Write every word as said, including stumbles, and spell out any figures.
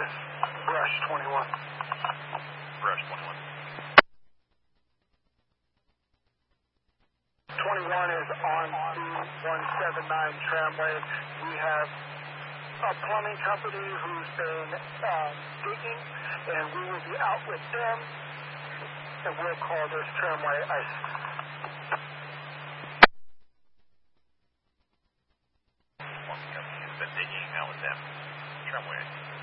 is Brush twenty-one. Brush twenty-one. twenty-one is on the one seventy-nine tramway. We have a plumbing company who's been um, digging, and we will be out with them, and we'll call this tramway ice. Plumbing company has been digging, out with them. Tramway.